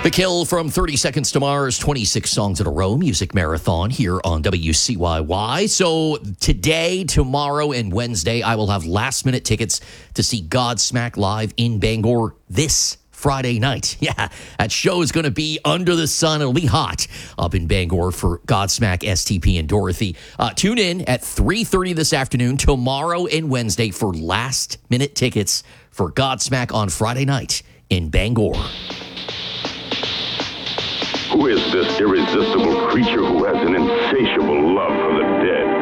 The Kill from 30 Seconds to Mars, 26 songs in a row, music marathon here on WCYY. So today, tomorrow, and Wednesday, I will have last-minute tickets to see Godsmack live in Bangor this Friday night. Yeah, that show is going to be under the sun. It'll be hot up in Bangor for Godsmack, STP, and Dorothy. Tune in at 3:30 this afternoon, tomorrow and Wednesday, for last-minute tickets for Godsmack on Friday night in Bangor. Who is this irresistible creature who has an insatiable love for the dead?